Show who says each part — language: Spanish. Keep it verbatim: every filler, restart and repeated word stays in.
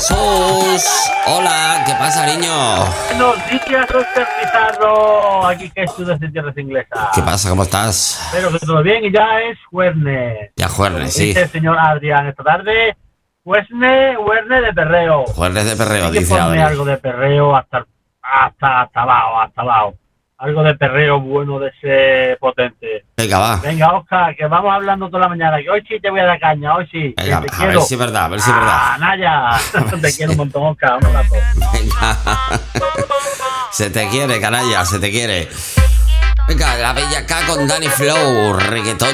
Speaker 1: Jesús. Hola, ¿qué pasa, niño?
Speaker 2: Buenos días, Oscar Pizarro. Aquí que estudias de tierras inglesas.
Speaker 1: ¿Qué pasa? ¿Cómo estás?
Speaker 2: Espero que todo bien y ya es jueves.
Speaker 1: Ya jueves, sí.
Speaker 2: Dice el señor Adrián esta tarde. Jueves, jueves de perreo.
Speaker 1: Jueves de perreo,
Speaker 2: Hay que
Speaker 1: dice
Speaker 2: ponme
Speaker 1: Adrián.
Speaker 2: algo de perreo hasta, hasta, hasta abajo, hasta abajo. Algo de perreo bueno de ese potente.
Speaker 1: Venga, va.
Speaker 2: Venga, Oscar, que vamos hablando toda la mañana. Que hoy sí te voy a dar caña, hoy sí.
Speaker 1: Venga,
Speaker 2: te
Speaker 1: a
Speaker 2: quiero.
Speaker 1: ver si es verdad, a ver si es verdad.
Speaker 2: Ah, Naya. Te quiero un montón, Oscar. Un abrazo.
Speaker 1: Venga. Se te quiere, canalla, se te quiere. Venga, la Bella K con Dani Flow, reggaetón